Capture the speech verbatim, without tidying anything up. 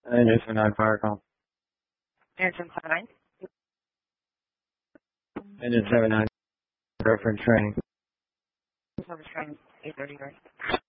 Engine seven nine fire call. Engine seven nine. Engine seven nine, reference training. Service training, eight thirty, right?